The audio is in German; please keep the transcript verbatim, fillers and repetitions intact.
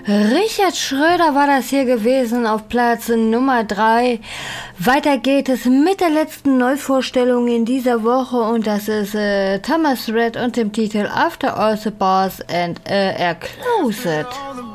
Richard Schröder war das hier gewesen auf Platz Nummer drei. Weiter geht es mit der letzten Neuvorstellung in dieser Woche und das ist äh, Thomas Red und dem Titel After All the Bars and äh, Er Closet.